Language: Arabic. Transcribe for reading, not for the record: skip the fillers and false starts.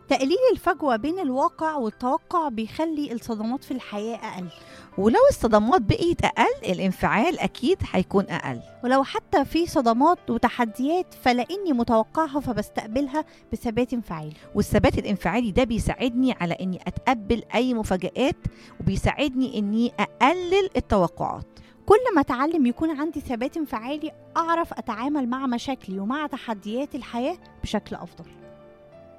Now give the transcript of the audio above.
تقليل الفجوة بين الواقع والتوقع بيخلي الصدمات في الحياة أقل. ولو الصدمات بقيت أقل الانفعال أكيد هيكون أقل. ولو حتى في صدمات وتحديات فلاني متوقعها فبستقبلها بثبات انفعالي. والثبات الانفعالي ده بيساعدني على إني أتقبل أي مفاجآت، وبيساعدني إني أقلل التوقعات. كل ما أتعلم يكون عندي ثبات انفعالي أعرف أتعامل مع مشاكلي ومع تحديات الحياة بشكل أفضل.